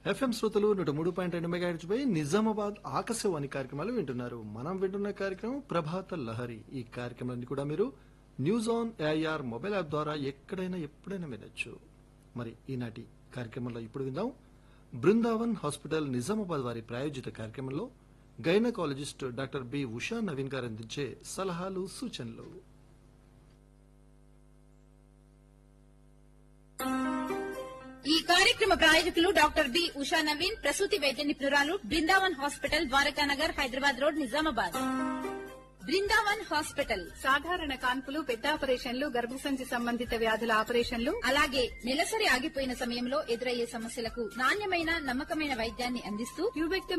FM శ్రోతలు 103.2 megahertz పై నిజామాబాద్ ఆకాశవాణి కార్యక్రమాలు వింటున్నారు. మనం వింటున్న కార్యక్రమం ప్రభాత లహరి. ఈ కార్యక్రమాన్ని కూడా మీరు news on AIR mobile app ద్వారా ఎక్కడైనా ఎప్పుడైనా వినొచ్చు. మరి ఈనాటి కార్యక్రమంలో ఇప్పుడు విందాం. బృందావన్ హాస్పిటల్ నిజామాబాద్ వారి ప్రాయోజిత కార్యక్రమంలో gynaecologist doctor B Usha Naveen గారు అందించే సలహాలు సూచనలు. ఈ కార్యక్రమ ప్రాయోజకులు డాక్టర్ బి ఉషా నవీన్, ప్రసూతి వైద్య నిపుణురాలు, Brindavan hospital, Dwarakanagar, Hyderabad road, Nizamabad. Brindavan hospital సాధారణ కాన్పులు, పెద్ద ఆపరేషన్లు, గర్భసంచి సంబంధిత వ్యాధుల ఆపరేషన్లు, అలాగే నెలసరి ఆగిపోయిన సమయంలో ఎదురయ్యే సమస్యలకు నాణ్యమైన, నమ్మకమైన వైద్యాన్ని అందిస్తూ ట్యూబెక్టమీ